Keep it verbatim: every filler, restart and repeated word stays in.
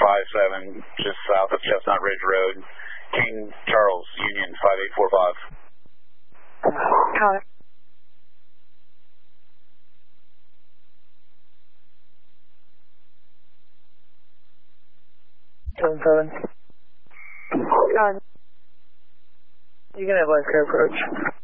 five seven, just south of Chestnut Ridge Road, King Charles, Union five eight four five. Got it. seven seven. Got it. You can have life care approach.